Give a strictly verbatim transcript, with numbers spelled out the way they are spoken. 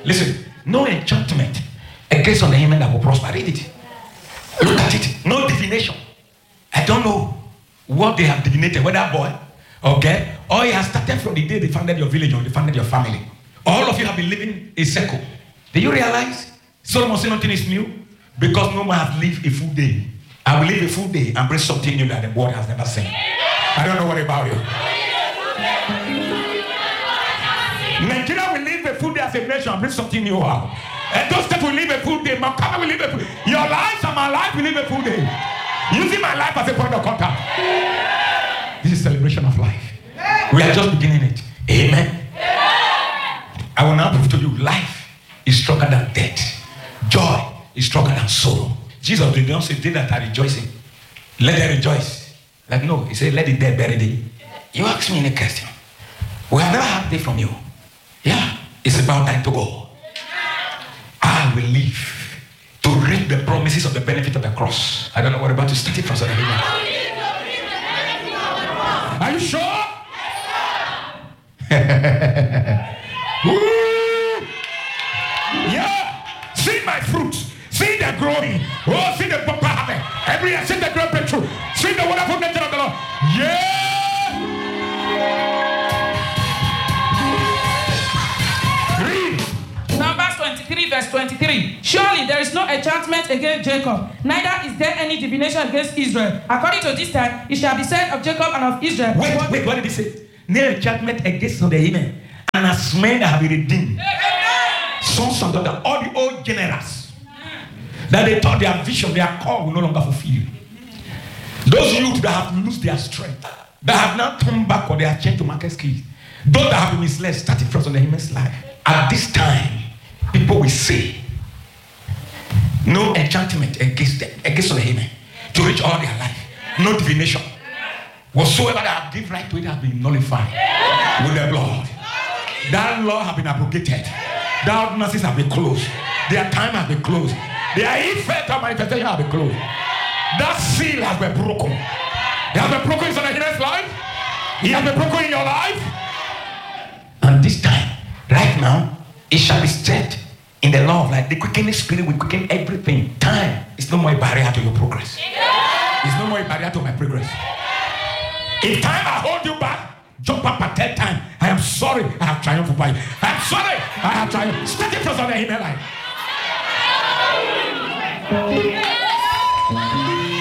Listen, no enchantment against on the human that will prosper. Read it. Look at it. No divination. I don't know what they have divinated, whether boy, okay, or it has started from the day they founded your village or they founded your family. All of you have been living a circle. Do you realize Solomon said nothing is new? Because no man has lived a full day. I will live a full day and bring something new that the world has never seen. I don't know what about you. Nigeria will live a full day as a nation and bring something new out. And those states will live a full day. Makama will live a full day. Your life and my life will live a full day. Using my life as a point of contact. This is celebration of life. We are just beginning it. Amen. I will now prove to you life is stronger than death. Joy is stronger than sorrow. Jesus did not say, they that are rejoicing, let them rejoice. Like, no, he said, let the dead bury them. You ask me any question. We have never had it from you. Yeah, it's about time to go. I will live to reap the promises of the benefit of the cross. I don't know what about to start it from Sunday. Are you sure? Yeah. See my fruits. See the growing. Oh, see the papa having. Every year, see the growth breakthrough. See the wonderful nature of the Lord. Yeah. twenty-three verse twenty-three. Surely there is no enchantment against Jacob, neither is there any divination against Israel. According to this time, it shall be said of Jacob and of Israel. Wait, what, wait, what did he say? No enchantment against the women, and as men that have been redeemed, sons and daughters, all the old generals that they thought their vision, their call will no longer fulfill. Those youth that have lost their strength, that have now turned back or they have changed to market skills, those that have been misled, starting from the human's life. At this time, people will say, no enchantment against them, against the human, to reach all their life. No divination. Whatsoever that have given right to it has been nullified with the blood. That law has been abrogated. Their ordinances have been closed. Their time has been closed. Their effect of manifestation has been closed. That seal has been broken. It has been broken in the human's life. It has been broken in your life. And this time, right now, it shall be said in the law of life, the quickening spirit will quicken everything. Time is no more a barrier to your progress. It's no more a barrier to my progress. If time I hold you back, jump up at that time. I am sorry, I have triumphed over you. I am sorry, I have triumphed. Start it from the email line.